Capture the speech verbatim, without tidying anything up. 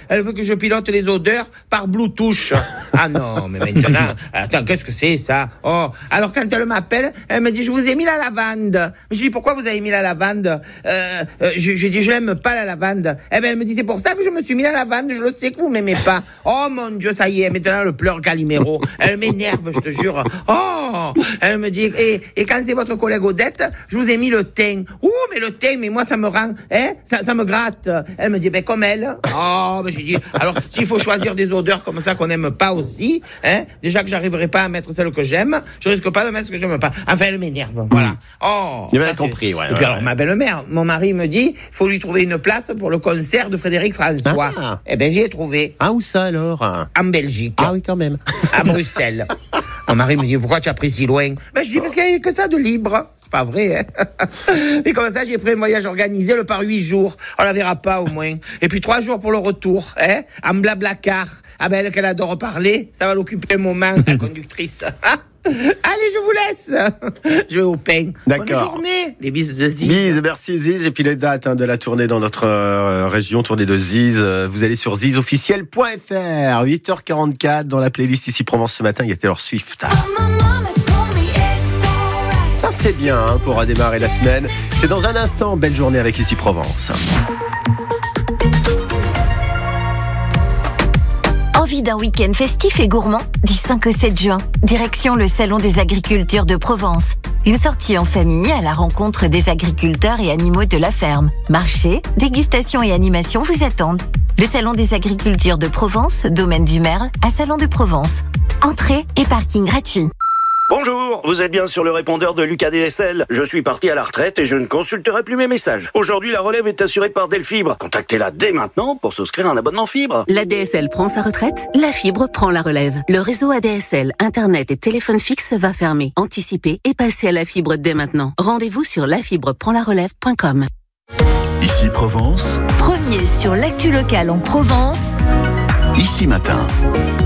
Elle veut que je pilote les odeurs par Bluetooth. Ah non, mais maintenant, attends, qu'est-ce que c'est ça? Oh, alors quand elle m'appelle, elle me dit, je vous ai mis la lavande. Je lui dis, pourquoi vous avez mis la lavande? euh, euh, je, je dis, je l'aime pas la lavande. Eh ben, elle me dit, c'est pour ça que je me suis mis la lavande, je le sais que vous m'aimez pas. Oh mon Dieu, ça y est, maintenant le pleur Calimero. Elle m'énerve, je te jure. Oh, elle me dit, et, et quand c'est votre collègue Odette, je vous ai mis le thym. Ouh, mais le thym, mais moi ça me rend, hein, ça, ça me gratte. Elle me dit, ben comme elle. Oh, ben j'ai dit, alors s'il faut choisir des odeurs comme ça qu'on n'aime pas aussi, hein, déjà que j'arriverai pas à mettre celle que j'aime, je risque pas de mettre ce que j'aime pas. Enfin, elle m'énerve, voilà. Oh. J'ai bien compris, ouais. Et puis ouais, alors, ouais. ma belle-mère, mon mari me dit, faut lui trouver une place pour le concert de Frédéric François. Ah. Eh ben, j'y ai trouvé. Ah, où ça alors? En Belgique. Ah oui, quand même. À Bruxelles. Mon mari me dit, pourquoi tu as pris si loin? Ben, je dis, parce qu'il n'y a que ça de libre. C'est pas vrai, hein. Et comme ça, j'ai pris un voyage organisé, le par huit jours. On la verra pas, au moins. Et puis trois jours pour le retour, hein. En blablacar. Ah ben, elle qu'elle adore parler, ça va l'occuper un moment, la conductrice. Allez, je vous laisse. Je vais au pain. D'accord. Bonne journée. Les bises de Ziz. Ziz, merci Ziz. Et puis les dates hein, de la tournée dans notre euh, région, tournée de Ziz. Euh, vous allez sur ziz officiel point f r. huit heures quarante-quatre dans la playlist Ici Provence ce matin, il y a Taylor Swift. Ça c'est bien hein, pour démarrer la semaine. C'est dans un instant. Belle journée avec Ici Provence. Envie d'un week-end festif et gourmand? Du cinq au sept juin, direction le Salon des agricultures de Provence. Une sortie en famille à la rencontre des agriculteurs et animaux de la ferme. Marché, dégustation et animation vous attendent. Le Salon des agricultures de Provence, domaine du Merle, à Salon de Provence. Entrée et parking gratuit. Bonjour, vous êtes bien sur le répondeur de Lucas D S L. Je suis parti à la retraite et je ne consulterai plus mes messages. Aujourd'hui, la relève est assurée par Delfibre. Contactez-la dès maintenant pour souscrire un abonnement fibre. La D S L prend sa retraite, la fibre prend la relève. Le réseau A D S L, Internet et téléphone fixe va fermer. Anticipez et passez à la fibre dès maintenant. Rendez-vous sur la fibre prend la relève point com. Ici Provence. Premier sur l'actu locale en Provence. Ici Matin.